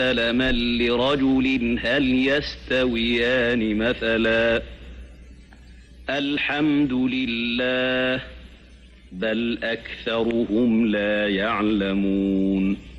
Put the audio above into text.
سلما لرجل هل يستويان مثلا الحمد لله بل أكثرهم لا يعلمون.